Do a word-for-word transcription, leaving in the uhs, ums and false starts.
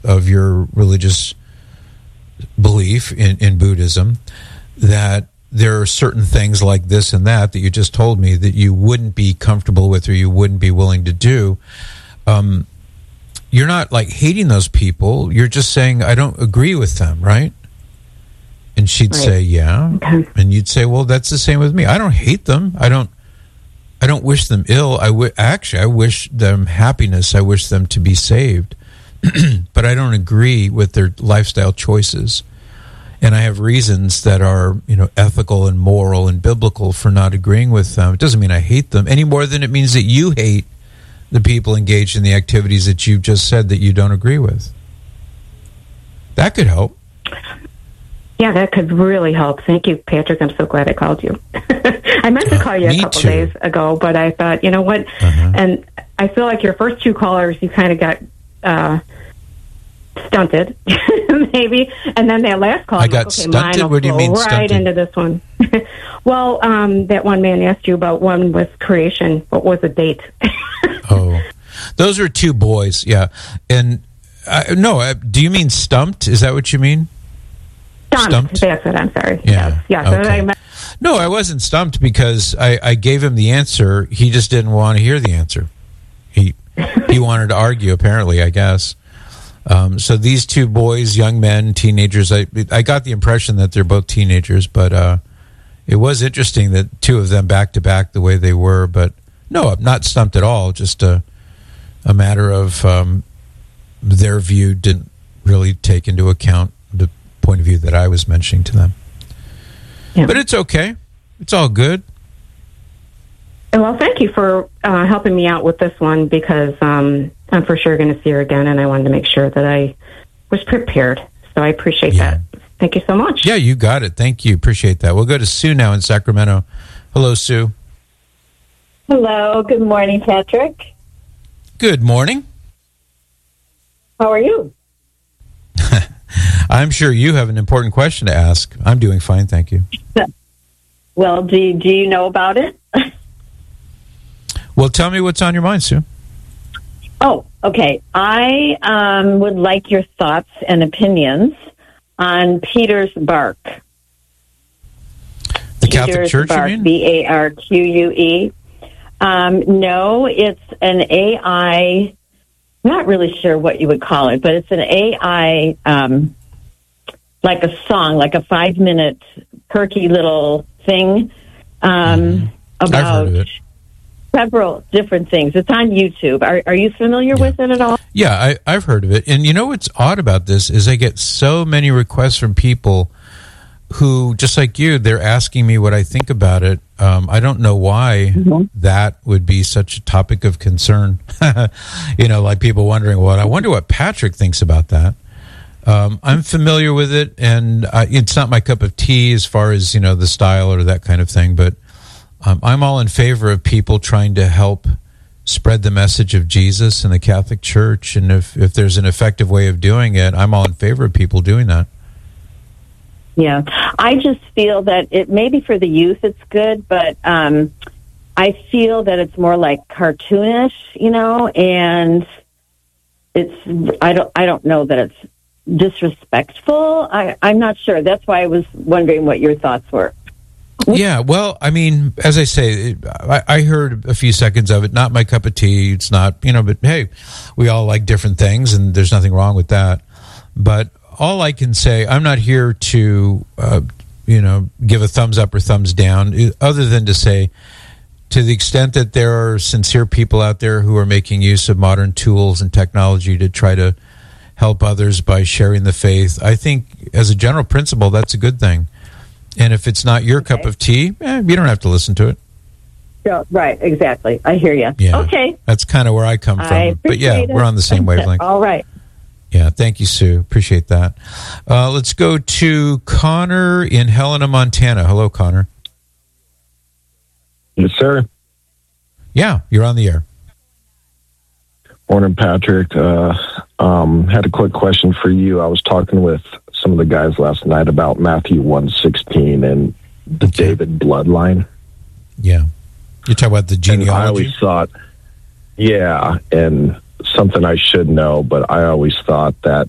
of your religious belief in, in Buddhism, that there are certain things like this and that that you just told me that you wouldn't be comfortable with or you wouldn't be willing to do. Um, you're not like hating those people. You're just saying, I don't agree with them, right? And she'd right. say, yeah. Okay. And you'd say, well, that's the same with me. I don't hate them. I don't, I don't wish them ill. I w- actually, I wish them happiness. I wish them to be saved. But I don't agree with their lifestyle choices. And I have reasons that are, you know, ethical and moral and biblical for not agreeing with them. It doesn't mean I hate them any more than it means that you hate the people engaged in the activities that you just said that you don't agree with. That could help. Yeah, that could really help. Thank you, Patrick. I'm so glad I called you. I meant to call you Uh, a couple too. days ago, but I thought, you know what? Uh-huh. And I feel like your first two callers, you kind of got uh, stunted, maybe. And then that last call, I I'm got like, okay, stunted? mine will What do you flow mean right stunted? into this one. Well, um, that one man asked you about one with creation. What was the date? Oh, those are two boys. Yeah. And uh, no, uh, do you mean stumped? Is that what you mean? Stumped. Stumped? That's it. I'm sorry. Yeah. Yes. yes. So Okay. I meant- No, I wasn't stumped because I, I gave him the answer. He just didn't want to hear the answer. He he wanted to argue, apparently, I guess. Um, so these two boys, young men, teenagers, I I got the impression that they're both teenagers, but uh, it was interesting that two of them back to back the way they were. But no, I'm not stumped at all. Just a, a matter of um, their view didn't really take into account the point of view that I was mentioning to them. Yeah. But it's okay. It's all good. Well, thank you for uh, helping me out with this one because um, I'm for sure going to see her again, and I wanted to make sure that I was prepared. So I appreciate Yeah. that. Thank you so much. Yeah, you got it. Thank you. Appreciate that. We'll go to Sue now in Sacramento. Hello, Sue. Hello. Good morning, Patrick. Good morning. How are you? I'm sure you have an important question to ask. I'm doing fine, thank you. Well, do you, do you know about it? Well, tell me what's on your mind, Sue. Oh, okay. I um, would like your thoughts and opinions on Peter's Bark. The Catholic Peter's Church, Bark, you mean? B A R Q U E. Um, no, it's an A I, not really sure what you would call it, but it's an A I, um, like a song, like a five-minute perky little thing um, Mm-hmm. I've about heard of it. several different things. It's on YouTube. Are, are you familiar Yeah. with it at all? Yeah, I, I've heard of it. And you know what's odd about this is I get so many requests from people who, just like you, they're asking me what I think about it. Um, I don't know why Mm-hmm. that would be such a topic of concern. You know, like people wondering, well, I wonder what Patrick thinks about that. Um, I'm familiar with it, and uh, it's not my cup of tea as far as, you know, the style or that kind of thing, but um, I'm all in favor of people trying to help spread the message of Jesus in the Catholic Church, and if, if there's an effective way of doing it, I'm all in favor of people doing that. Yeah. I just feel that it maybe for the youth it's good, but um, I feel that it's more like cartoonish, you know, and it's I don't I don't know that it's disrespectful. I, I'm not sure. That's why I was wondering what your thoughts were. Yeah, well, I mean, as I say, I, I heard a few seconds of it. Not my cup of tea. It's not, you know, but hey, we all like different things, and there's nothing wrong with that. But all I can say, I'm not here to, uh, you know, give a thumbs up or thumbs down, other than to say, to the extent that there are sincere people out there who are making use of modern tools and technology to try to help others by sharing the faith, I think as a general principle, that's a good thing. And if it's not your Okay. cup of tea, eh, you don't have to listen to it. Yeah, right, exactly. I hear you. Yeah. Okay. That's kind of where I come from. I But yeah, appreciate it. we're on the same wavelength. All right. Yeah, thank you, Sue. Appreciate that. Uh, let's go to Connor in Helena, Montana. Hello, Connor. Yes, sir. Yeah, you're on the air. Morning, Patrick. Uh, um, had a quick question for you. I was talking with some of the guys last night about Matthew one sixteen and the Okay. David bloodline. Yeah. You're talking about the And I genealogy? always thought, yeah, and something I should know, but I always thought that